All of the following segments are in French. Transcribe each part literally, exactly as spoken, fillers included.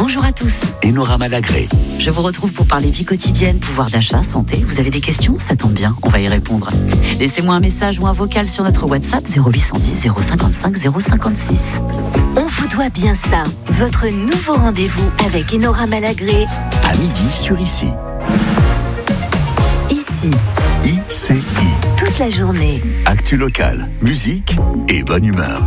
Bonjour à tous. Enora Malagré. Je vous retrouve pour parler vie quotidienne, pouvoir d'achat, santé. Vous avez des questions? Ça tombe bien, on va y répondre. Laissez-moi un message ou un vocal sur notre WhatsApp zéro huit cent dix zéro cinquante-cinq zéro cinquante-six. On vous doit bien ça. Votre nouveau rendez-vous avec Enora Malagré. À midi sur Ici. Ici. I C I. Toute la journée. Actu locale, musique et bonne humeur.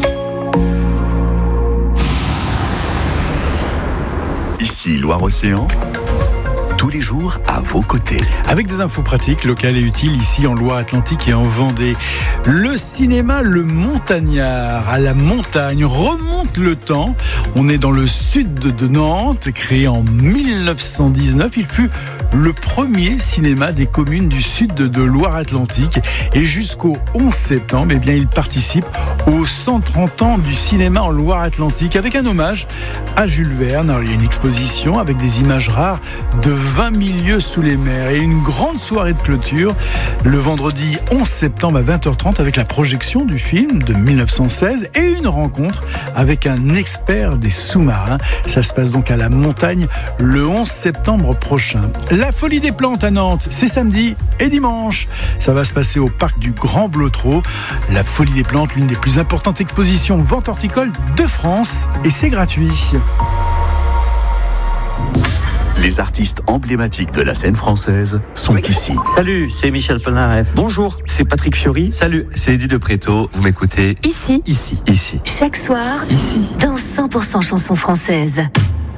Ici Loire-Océan, tous les jours à vos côtés. Avec des infos pratiques, locales et utiles ici en Loire-Atlantique et en Vendée. Le cinéma Le Montagnard à la montagne remonte le temps. On est dans le sud de Nantes, créé en mille neuf cent dix-neuf. Il fut le premier cinéma des communes du sud de Loire-Atlantique. Et jusqu'au onze septembre, eh bien, il participe aux cent trente ans du cinéma en Loire-Atlantique avec un hommage à Jules Verne. Alors, il y a une exposition avec des images rares de vingt mille lieues sous les mers et une grande soirée de clôture le vendredi onze septembre à vingt heures trente avec la projection du film de mille neuf cent seize et une rencontre avec un expert des sous-marins. Ça se passe donc à la montagne le onze septembre prochain. La Folie des Plantes à Nantes, c'est samedi et dimanche. Ça va se passer au parc du Grand Blotreau. La Folie des Plantes, l'une des plus importantes expositions vente horticole de France, et c'est gratuit. Les artistes emblématiques de la scène française sont ici. Salut, c'est Michel Polnareff. Bonjour, c'est Patrick Fiori. Salut, c'est Eddie de Préto. Vous m'écoutez Ici. Ici. Ici. Chaque soir. Ici. Dans cent pour cent chansons françaises.